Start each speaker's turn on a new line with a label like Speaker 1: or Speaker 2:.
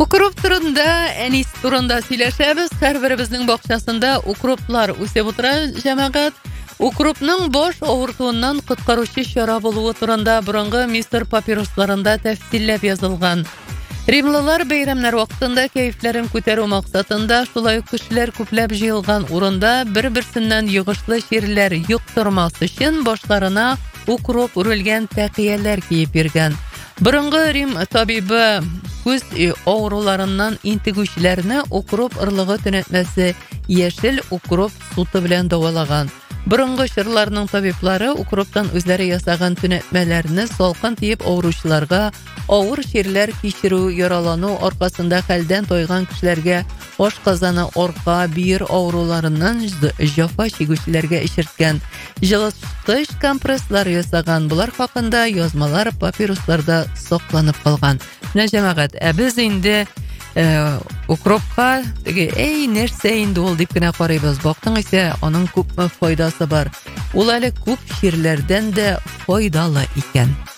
Speaker 1: Укроп турында, әнис турында сөйләшәбез. Һәрберебезнең бакчасында укроплар үсеп утыра, җәмәгать. Укропның баш авыртуыннан коткаручы чара булуы турында борынгы мистер папирусларында тәфсилләп язылган. Римлылар бәйрәмнәр вакытында кәефләрен күтәрү максатында шулай ук кешеләр күпләп җыелган урында бер-берсеннән йогышлы чирләр юктырмас өчен башларына укроп үрелгән тәкыяләр киеп йөргән. Борынгы Рим табибы күз авыруларыннан интегүчеләрне укроп ырлыгы төнәтмәсе яшел укроп суты белән давалаган. Борынгы чырларның табиблары укроптан үзләре ясаган төнәтмәләрне салкын тиеп авыручыларга авыр чирләр кичерү, яралану аркасында хәлдән тойган кешеләргә ашказаны, арка, биер авыруларыннан җәфа чигүчеләргә эчерткән җылыткыч компресслар ясаган. Булар хакында язмалар папирусларда сакланып калган. Менә җәмәгать, без инде укропка нәрсә инде ул дип кенә карыйбыз. Бактың исә, аның күпме файдасы бар. Ул әле күп чирләрдән дә файдалы икән.